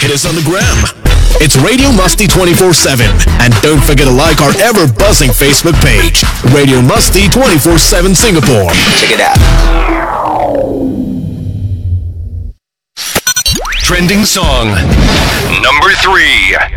Hit us on the gram. It's Radio Musty 24/7. And don't forget to like our ever-buzzing Facebook page, Radio Musty 24/7 Singapore. Check it out. Trending song number 3.